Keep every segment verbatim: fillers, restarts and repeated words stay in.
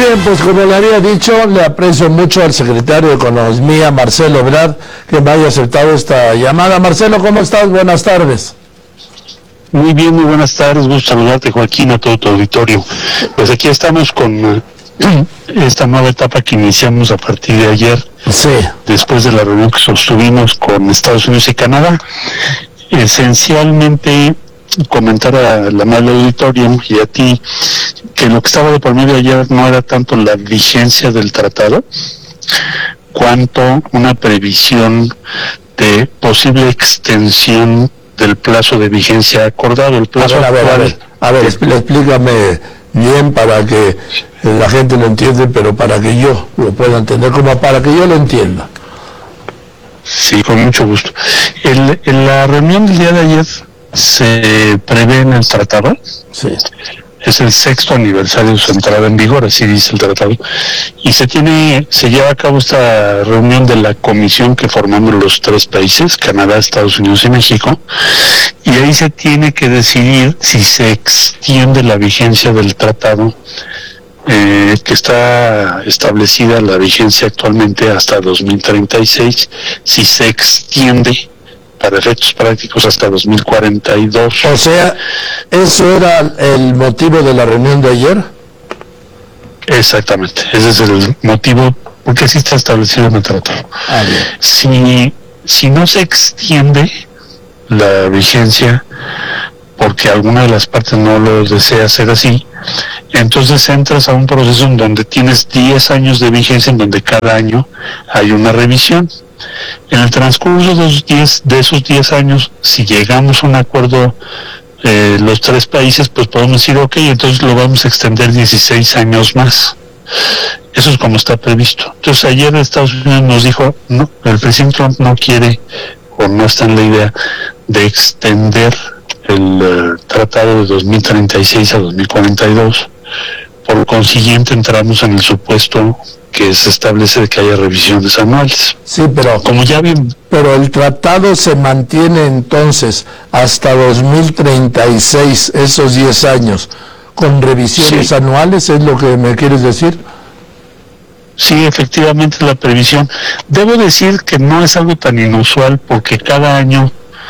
bien, pues como le había dicho, le aprecio mucho al secretario de Economía, Marcelo Ebrard, que me haya aceptado esta llamada. Marcelo, ¿cómo estás? Buenas tardes. Muy bien, muy buenas tardes, gusto saludarte, Joaquín, a todo tu auditorio. Pues aquí estamos con uh, esta nueva etapa que iniciamos a partir de ayer, sí. Después de la reunión que sostuvimos con Estados Unidos y Canadá. Esencialmente, comentar a la amable auditorio y a ti que lo que estaba de por medio ayer no era tanto la vigencia del tratado, cuanto una previsión de posible extensión del plazo de vigencia acordado. El plazo a ver, a ver, a ver, a ver explícame bien para que la gente lo entienda, pero para que yo lo pueda entender, como para que yo lo entienda. Sí, con mucho gusto. El, en la reunión del día de ayer se prevé en el tratado, sí. Es el sexto aniversario de su entrada en vigor, así dice el tratado, y se tiene, se lleva a cabo esta reunión de la comisión que formamos los tres países, Canadá, Estados Unidos y México, y ahí se tiene que decidir si se extiende la vigencia del tratado, eh, que está establecida la vigencia actualmente hasta dos mil treinta y seis, si se extiende para efectos prácticos hasta dos mil cuarenta y dos. O sea, ¿eso era el motivo de la reunión de ayer? Exactamente, ese es el motivo, porque así está establecido en el tratado. Ah, bien. Si, si no se extiende la vigencia, porque alguna de las partes no lo desea hacer así, entonces entras a un proceso en donde tienes diez años de vigencia, en donde cada año hay una revisión. En el transcurso de esos diez, de esos diez años, si llegamos a un acuerdo eh, los tres países, pues podemos decir, ok, entonces lo vamos a extender dieciséis años más. Eso es como está previsto. Entonces ayer Estados Unidos nos dijo, no, el presidente Trump no quiere, o no está en la idea, de extender el uh, tratado de dos mil treinta y seis a dos mil cuarenta y dos. Por consiguiente, entramos en el supuesto que se establece de que haya revisiones anuales. Sí, pero como ya bien, pero el tratado se mantiene entonces hasta dos mil treinta y seis, esos diez años, con revisiones sí. anuales, ¿es lo que me quieres decir? Sí, efectivamente la previsión. Debo decir que no es algo tan inusual, porque cada año,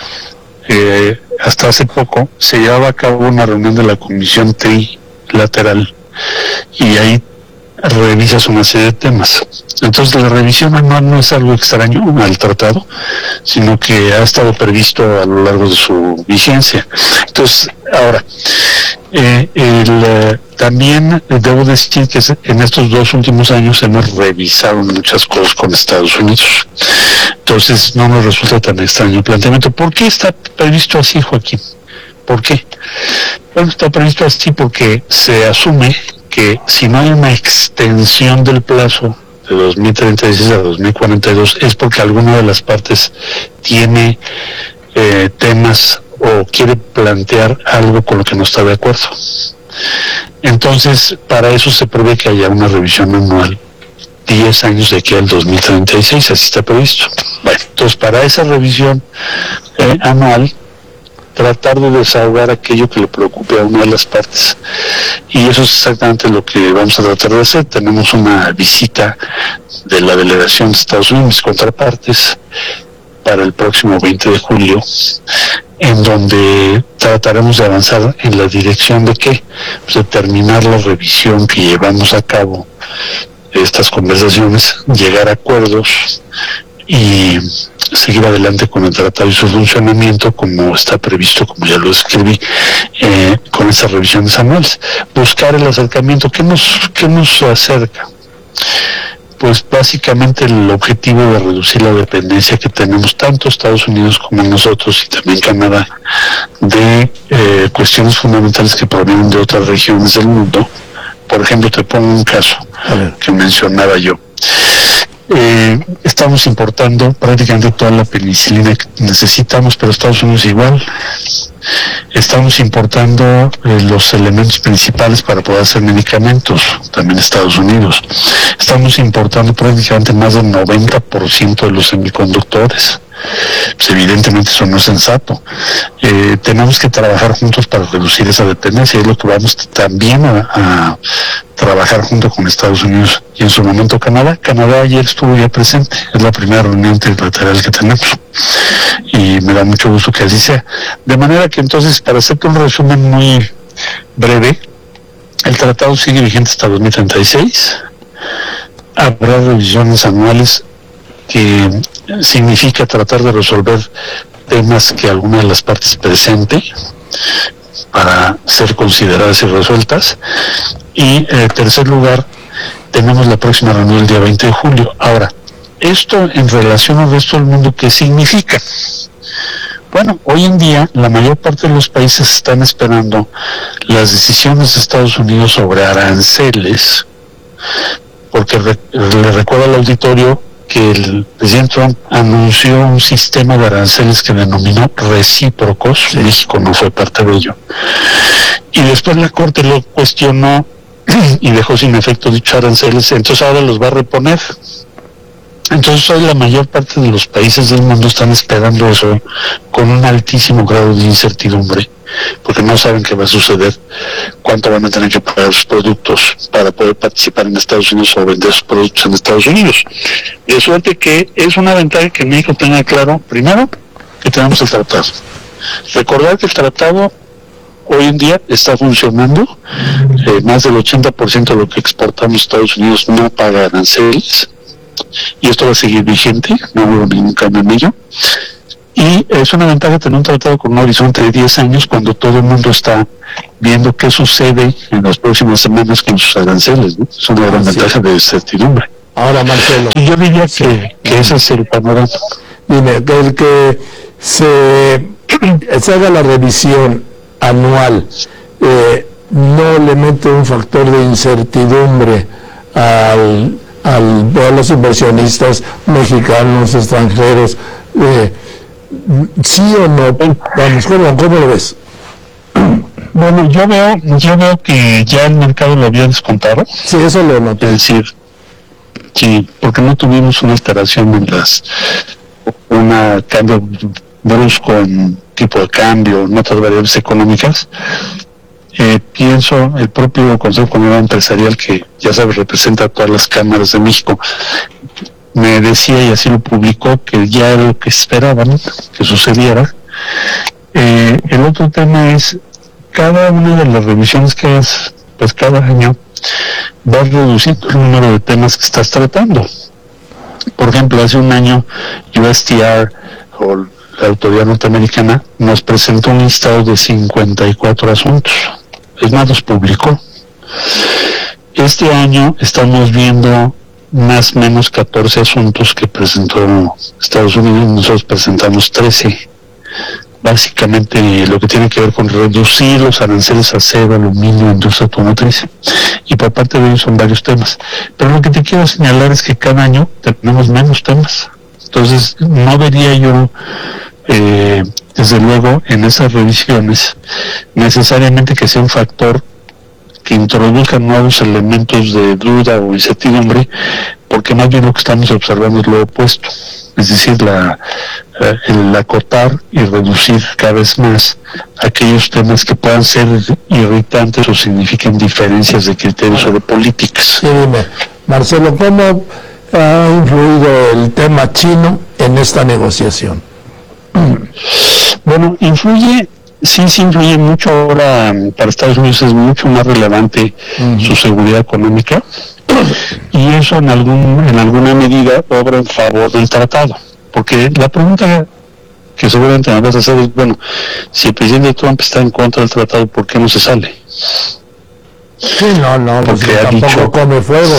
eh, hasta hace poco, se llevaba a cabo una reunión de la Comisión Trilateral, y ahí revisas una serie de temas. Entonces la revisión anual no es algo extraño al tratado, sino que ha estado previsto a lo largo de su vigencia. Entonces, ahora, eh, el, eh, también debo decir que en estos dos últimos años hemos revisado muchas cosas con Estados Unidos. Entonces no nos resulta tan extraño el planteamiento. ¿Por qué está previsto así, Joaquín? ¿Por qué? Bueno, está previsto así porque se asume que si no hay una extensión del plazo de dos mil treinta y seis a dos mil cuarenta y dos es porque alguna de las partes tiene eh, temas o quiere plantear algo con lo que no está de acuerdo. Entonces, para eso se prevé que haya una revisión anual diez años de aquí al dos mil treinta y seis, así está previsto. Bueno, entonces para esa revisión eh, anual, tratar de desahogar aquello que le preocupe a una de las partes. Y eso es exactamente lo que vamos a tratar de hacer. Tenemos una visita de la delegación de Estados Unidos, mis contrapartes, para el próximo veinte de julio, en donde trataremos de avanzar en la dirección de qué, pues de terminar la revisión que llevamos a cabo de estas conversaciones, llegar a acuerdos y seguir adelante con el tratado y su funcionamiento como está previsto, como ya lo escribí, eh, con esas revisiones anuales. Buscar el acercamiento. ¿Qué nos, qué nos acerca? Pues básicamente el objetivo de reducir la dependencia que tenemos tanto Estados Unidos como nosotros y también Canadá de eh, cuestiones fundamentales que provienen de otras regiones del mundo. Por ejemplo, te pongo un caso que mencionaba yo. Eh, estamos importando prácticamente toda la penicilina que necesitamos, pero Estados Unidos igual. Estamos importando eh, los elementos principales para poder hacer medicamentos, también Estados Unidos. Estamos importando prácticamente más del noventa por ciento de los semiconductores. Pues evidentemente eso no es sensato. Eh, tenemos que trabajar juntos para reducir esa dependencia, y es lo que vamos también a, a trabajar junto con Estados Unidos y en su momento Canadá. Canadá ayer estuvo ya presente, es la primera reunión trilateral que tenemos y me da mucho gusto que así sea. De manera que entonces, para hacerte un resumen muy breve, el tratado sigue vigente hasta dos mil treinta y seis, habrá revisiones anuales que significa tratar de resolver temas que alguna de las partes presente para ser consideradas y resueltas. Y en tercer lugar, tenemos la próxima reunión el día veinte de julio. Ahora, esto en relación al resto del mundo, ¿qué significa? Bueno, hoy en día la mayor parte de los países están esperando las decisiones de Estados Unidos sobre aranceles, porque re- le recuerdo al auditorio que el presidente Trump anunció un sistema de aranceles que denominó recíprocos. Sí. México no fue parte de ello. Y después la Corte lo cuestionó y dejó sin efecto dichos aranceles, entonces ahora los va a reponer. Entonces hoy la mayor parte de los países del mundo están esperando eso con un altísimo grado de incertidumbre, porque no saben qué va a suceder, cuánto van a tener que pagar sus productos para poder participar en Estados Unidos o vender sus productos en Estados Unidos. De suerte que es una ventaja que México tenga claro, primero, que tenemos el tratado. Recordar que el tratado hoy en día está funcionando, eh, más del ochenta por ciento de lo que exportamos a Estados Unidos no paga aranceles, y esto va a seguir vigente, no hubo ningún cambio en ello. Y es una ventaja tener un tratado con un horizonte de diez años cuando todo el mundo está viendo qué sucede en las próximas semanas con sus aranceles, ¿no? Es una gran ventaja de certidumbre. Ahora, Marcelo. Y yo diría que, que ese es el panorama. Dime, que el que se, se haga la revisión anual, eh, no le mete un factor de incertidumbre al, al, a los inversionistas mexicanos, extranjeros, eh, ¿sí o no? Vamos, ¿cómo, cómo lo ves? Bueno, yo veo, yo veo que ya el mercado lo había descontado. Sí, eso lo noté. Es decir, sí, porque no tuvimos una alteración en las, una cambio brusco en tipo de cambio, en otras variables económicas. Eh, pienso, el propio Consejo Comunal Empresarial, que ya sabes representa a todas las cámaras de México, me decía, y así lo publicó, que ya era lo que esperaban que sucediera. Eh, el otro tema es, cada una de las revisiones que es, pues cada año, va reduciendo el número de temas que estás tratando. Por ejemplo, hace un año, U S T R, o la autoridad norteamericana, nos presentó un listado de cincuenta y cuatro asuntos. Es más, los publicó. Este año estamos viendo más o menos catorce asuntos que presentó Estados Unidos, nosotros presentamos trece. Básicamente lo que tiene que ver con reducir los aranceles a acero, aluminio, industria automotriz, y por parte de ellos son varios temas. Pero lo que te quiero señalar es que cada año tenemos menos temas. Entonces no vería yo, eh, desde luego, en esas revisiones necesariamente que sea un factor que introduzca nuevos elementos de duda o incertidumbre, porque más bien lo que estamos observando es lo opuesto, es decir, la, eh, el acotar y reducir cada vez más aquellos temas que puedan ser irritantes o signifiquen diferencias de criterios o de políticas. Sí, dime, Marcelo, ¿cómo ha influido el tema chino en esta negociación? Bueno, influye, sí, sí influye mucho. Ahora para Estados Unidos es mucho más relevante uh-huh. su seguridad económica, y eso en algún en alguna medida obra en favor del tratado, porque la pregunta que seguramente me vas a hacer es, bueno, si el presidente Trump está en contra del tratado, ¿por qué no se sale? Sí, no, no, porque pues ha tampoco dicho, come fuego.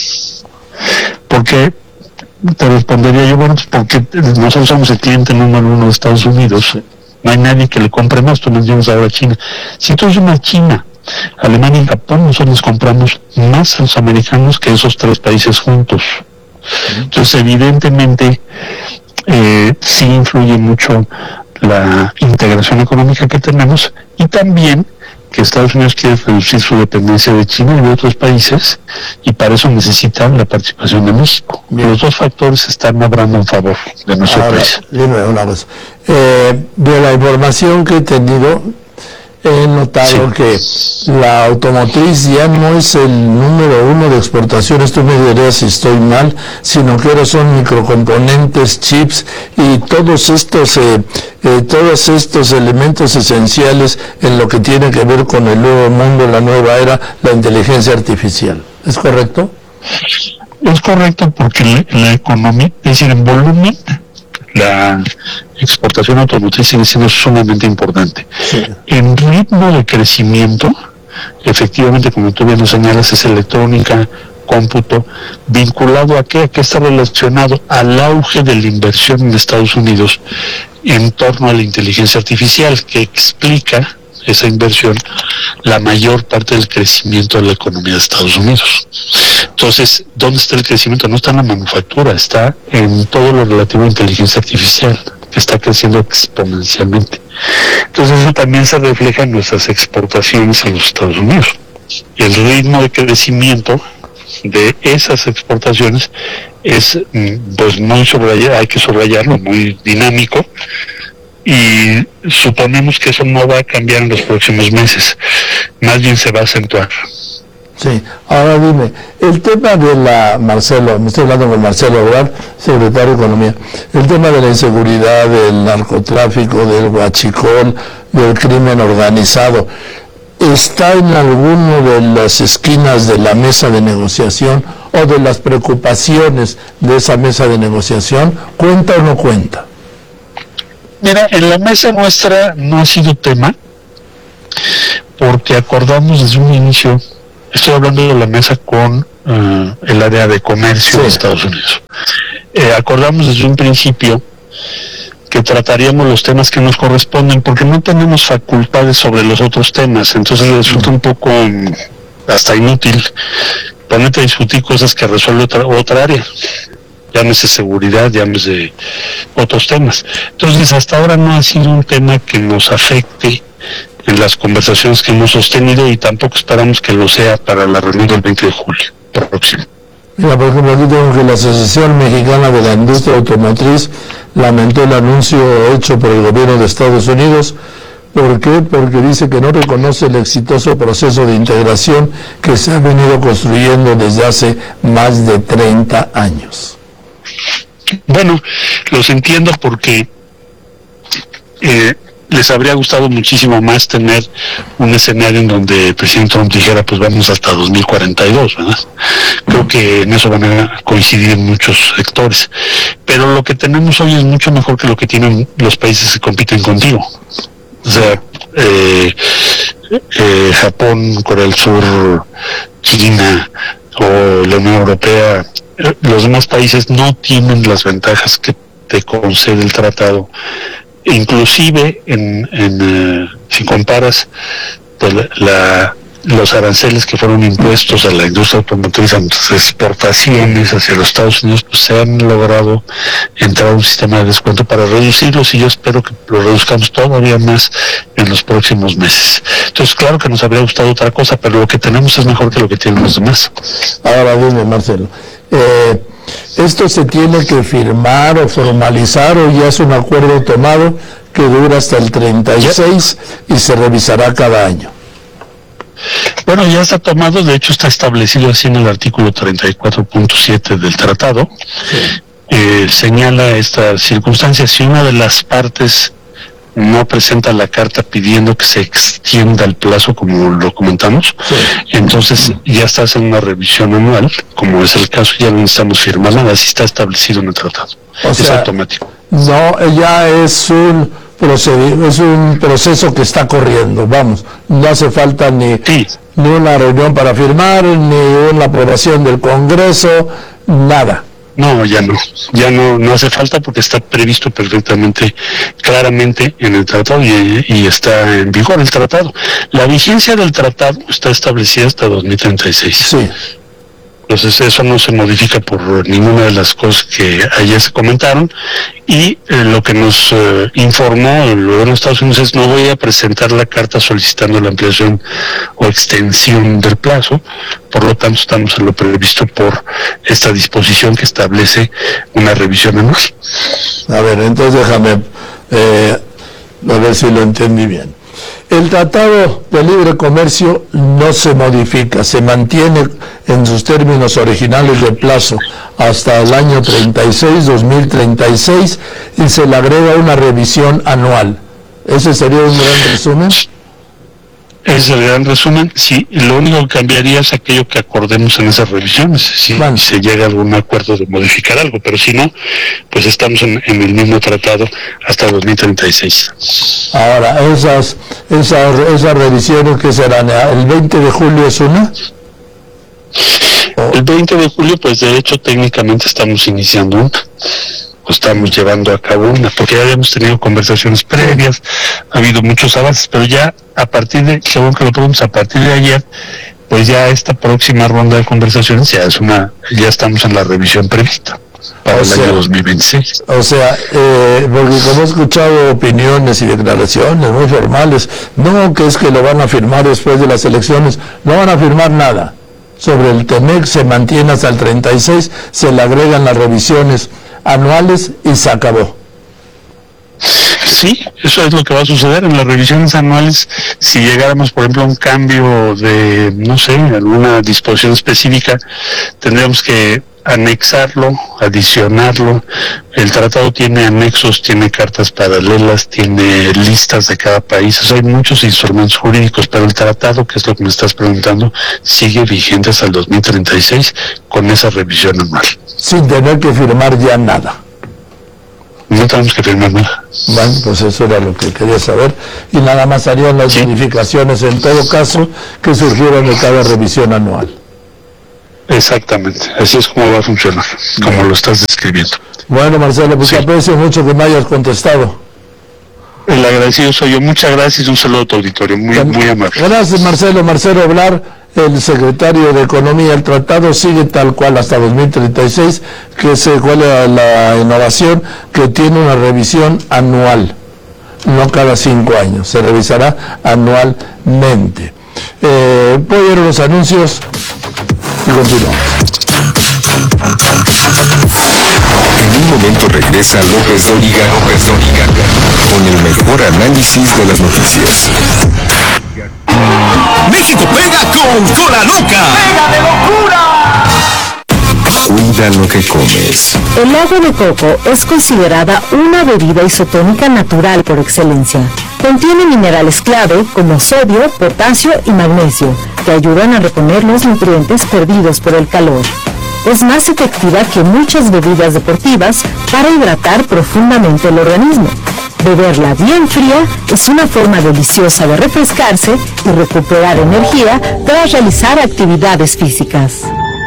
Porque te respondería yo, bueno, pues porque nosotros somos el cliente número uno de Estados Unidos, no hay nadie que le compre más, tú nos llevas ahora a China. Si tú eres una China, Alemania y Japón, nosotros les compramos más a los americanos que esos tres países juntos. Entonces, evidentemente, eh, sí influye mucho la integración económica que tenemos, y también que Estados Unidos quiere reducir su dependencia de China y de otros países, y para eso necesitan la participación de México. Bien. Los dos factores están obrando en favor de nuestro Ahora, país. Dime una cosa. Eh, de la información que he tenido, he notado sí. que la automotriz ya no es el número uno de exportaciones, tú me dirías si estoy mal, sino que ahora son microcomponentes, chips y todos estos eh, eh, todos estos elementos esenciales en lo que tiene que ver con el nuevo mundo, la nueva era, la inteligencia artificial. ¿Es correcto? Es correcto, porque la, la economía, es decir, en volumen, la exportación automotriz sigue siendo sumamente importante. Sí. En ritmo de crecimiento, efectivamente, como tú bien lo señalas, es electrónica, cómputo, vinculado a qué, a qué está relacionado al auge de la inversión en Estados Unidos en torno a la inteligencia artificial, que explica esa inversión la mayor parte del crecimiento de la economía de Estados Unidos. Entonces, ¿dónde está el crecimiento? No está en la manufactura, está en todo lo relativo a inteligencia artificial, que está creciendo exponencialmente. Entonces, eso también se refleja en nuestras exportaciones a los Estados Unidos. El ritmo de crecimiento de esas exportaciones es, pues, muy subrayado, hay que subrayarlo, muy dinámico, y suponemos que eso no va a cambiar en los próximos meses, más bien se va a acentuar. Sí, ahora dime, el tema de la, Marcelo, me estoy hablando con Marcelo Ebrard, secretario de Economía, el tema de la inseguridad, del narcotráfico, del huachicol, del crimen organizado, ¿está en alguna de las esquinas de la mesa de negociación o de las preocupaciones de esa mesa de negociación? ¿Cuenta o no cuenta? Mira, en la mesa nuestra no ha sido tema, porque acordamos desde un inicio, estoy hablando de la mesa con uh, el área de comercio sí. de Estados Unidos, eh, acordamos desde un principio que trataríamos los temas que nos corresponden, porque no tenemos facultades sobre los otros temas, entonces resulta un poco um, hasta inútil ponerte a discutir cosas que resuelve otra, otra área. Llámese seguridad, llámese otros temas. Entonces, hasta ahora no ha sido un tema que nos afecte en las conversaciones que hemos sostenido y tampoco esperamos que lo sea para la reunión del veinte de julio próximo. Mira, por ejemplo, aquí tengo que la Asociación Mexicana de la Industria Automotriz lamentó el anuncio hecho por el gobierno de Estados Unidos. ¿Por qué? Porque dice que no reconoce el exitoso proceso de integración que se ha venido construyendo desde hace más de treinta años. Bueno, los entiendo porque eh, les habría gustado muchísimo más tener un escenario en donde el presidente Trump dijera, pues vamos hasta dos mil cuarenta y dos, ¿verdad? Creo que en eso van a coincidir muchos sectores. Pero lo que tenemos hoy es mucho mejor que lo que tienen los países que compiten contigo. O sea, eh, eh, Japón, Corea del Sur, China o la Unión Europea, los demás países no tienen las ventajas que te concede el tratado. Inclusive, en, en uh, si comparas pues, la, la, los aranceles que fueron impuestos a la industria automotriz, a las exportaciones hacia los Estados Unidos, pues se han logrado entrar a un sistema de descuento para reducirlos, y yo espero que lo reduzcamos todavía más en los próximos meses. Entonces, claro que nos habría gustado otra cosa, pero lo que tenemos es mejor que lo que tienen los demás. Ahora dime, Marcelo, eh, ¿esto se tiene que firmar o formalizar o ya es un acuerdo tomado que dura hasta el treinta y seis y se revisará cada año? Bueno, ya está tomado, de hecho está establecido así en el artículo treinta y cuatro punto siete del tratado. Sí. Eh, señala esta circunstancia: si una de las partes no presenta la carta pidiendo que se extienda el plazo, como lo comentamos, sí. entonces ya está haciendo una revisión anual, como es el caso, ya no necesitamos firmar nada, así está establecido en el tratado. O es sea, automático. No, ya es un procedimiento, es un proceso que está corriendo, vamos, no hace falta ni, sí. ni una reunión para firmar, ni una aprobación del Congreso, nada. No, ya no, ya no, no hace falta porque está previsto perfectamente, claramente en el tratado y, y está en vigor el tratado. La vigencia del tratado está establecida hasta dos mil treinta y seis. Sí. Entonces eso no se modifica por ninguna de las cosas que ayer se comentaron, y eh, lo que nos eh, informó el gobierno de Estados Unidos es: no voy a presentar la carta solicitando la ampliación o extensión del plazo, por lo tanto estamos en lo previsto por esta disposición que establece una revisión anual. A ver, entonces déjame eh, a ver si lo entendí bien. el Tratado de Libre Comercio no se modifica, se mantiene en sus términos originales de plazo hasta el año treinta y seis, dos mil treinta y seis, y se le agrega una revisión anual. ¿Ese sería un gran resumen? Ese es el gran resumen. Sí, lo único que cambiaría es aquello que acordemos en esas revisiones, si bueno. se llega a algún acuerdo de modificar algo, pero si no, pues estamos en, en el mismo tratado hasta dos mil treinta y seis. Ahora, esas, esas, esas revisiones que serán, ¿el veinte de julio es una? El veinte de julio, pues de hecho técnicamente estamos iniciando una. Estamos llevando a cabo una, porque ya habíamos tenido conversaciones previas, ha habido muchos avances, pero ya a partir de, según que lo ponemos, a partir de ayer, pues ya esta próxima ronda de conversaciones ya es una, ya estamos en la revisión prevista para o el sea, año dos mil veintiséis. O sea, eh, porque como he escuchado opiniones y declaraciones muy formales, no que es que lo van a firmar después de las elecciones, no van a firmar nada. Sobre el TEMEC se mantiene hasta el treinta y seis, se le agregan las revisiones anuales y se acabó. Sí, eso es lo que va a suceder en las revisiones anuales. Si llegáramos, por ejemplo, a un cambio de, no sé, alguna disposición específica, tendríamos que anexarlo, adicionarlo. El tratado tiene anexos, tiene cartas paralelas, tiene listas de cada país. O sea, hay muchos instrumentos jurídicos, pero el tratado, que es lo que me estás preguntando, sigue vigente hasta el dos mil treinta y seis con esa revisión anual. Sin tener que firmar ya nada. No tenemos que firmar nada. Bueno, pues eso era lo que quería saber. Y nada más harían las sí. modificaciones en todo caso que surgieran de cada revisión anual. Exactamente, así es como va a funcionar, como Bien. lo estás describiendo. Bueno, Marcelo, pues sí. aprecio mucho que me hayas contestado. El agradecido soy yo. Muchas gracias y un saludo a tu auditorio. Muy, Bien. muy amable. Gracias, Marcelo. Marcelo Ebrard, el secretario de Economía. El tratado sigue tal cual hasta dos mil treinta y seis, que se cuela la innovación, que tiene una revisión anual, no cada cinco años, se revisará anualmente. Eh, voy a ver los anuncios y continuamos. En un momento regresa López Dóriga, López Dóriga, con el mejor análisis de las noticias. México pega con Cola Loca. ¡Pega de locura! Cuida lo que comes. El agua de coco es considerada una bebida isotónica natural por excelencia. Contiene minerales clave como sodio, potasio y magnesio, que ayudan a reponer los nutrientes perdidos por el calor. Es más efectiva que muchas bebidas deportivas para hidratar profundamente el organismo. Beberla bien fría es una forma deliciosa de refrescarse y recuperar energía tras realizar actividades físicas.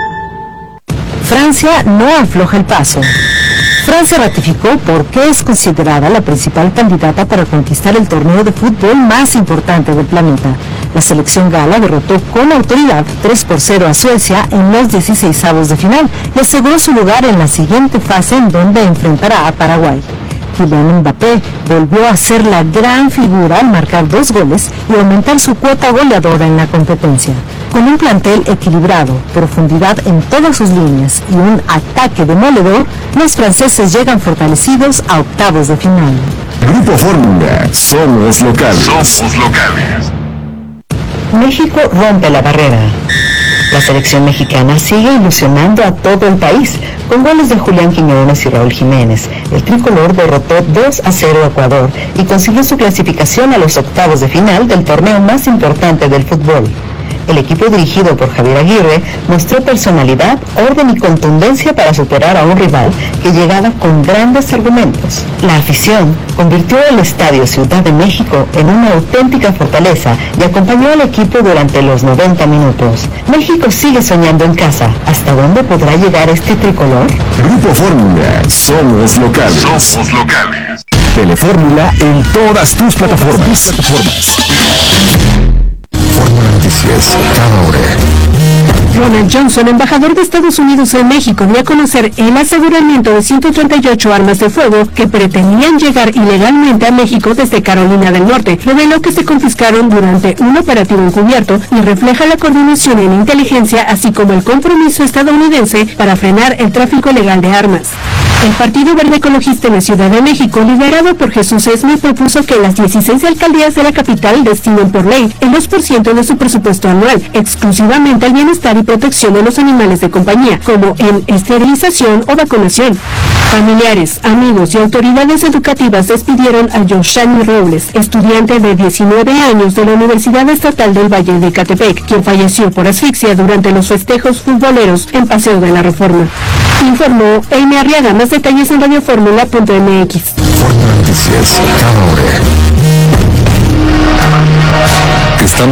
Francia no afloja el paso. Francia ratificó por qué es considerada la principal candidata para conquistar el torneo de fútbol más importante del planeta. La selección gala derrotó con autoridad tres por cero a Suecia en los dieciseisavos de final y aseguró su lugar en la siguiente fase, en donde enfrentará a Paraguay. Kylian Mbappé volvió a ser la gran figura al marcar dos goles y aumentar su cuota goleadora en la competencia. Con un plantel equilibrado, profundidad en todas sus líneas y un ataque demoledor, los franceses llegan fortalecidos a octavos de final. Grupo Fórmula, somos locales. Somos locales. México rompe la barrera. La selección mexicana sigue ilusionando a todo el país. Con goles de Julián Quiñones y Raúl Jiménez, el tricolor derrotó dos a cero a Ecuador y consiguió su clasificación a los octavos de final del torneo más importante del fútbol. El equipo dirigido por Javier Aguirre mostró personalidad, orden y contundencia para superar a un rival que llegaba con grandes argumentos. La afición convirtió el Estadio Ciudad de México en una auténtica fortaleza y acompañó al equipo durante los noventa minutos. México sigue soñando en casa. ¿Hasta dónde podrá llegar este tricolor? Grupo Fórmula, somos locales. Somos locales. Telefórmula en todas tus plataformas. plataformas. Fórmula Noticias, cada hora. Ronald Johnson, embajador de Estados Unidos en México, dio a conocer el aseguramiento de ciento treinta y ocho armas de fuego que pretendían llegar ilegalmente a México desde Carolina del Norte. Reveló que se confiscaron durante un operativo encubierto y refleja la coordinación en inteligencia, así como el compromiso estadounidense para frenar el tráfico ilegal de armas. El Partido Verde Ecologista en la Ciudad de México, liderado por Jesús Esme, propuso que las dieciséis alcaldías de la capital destinen por ley el dos por ciento de su presupuesto anual exclusivamente al bienestar y protección de los animales de compañía, como en esterilización o vacunación. Familiares, amigos y autoridades educativas despidieron a Yoshani Robles, estudiante de diecinueve años de la Universidad Estatal del Valle de Ecatepec, quien falleció por asfixia durante los festejos futboleros en Paseo de la Reforma. Informó Amy Arriaga. Más detalles en radioformula punto m x. Fórmula Noticias, cada hora. Estamos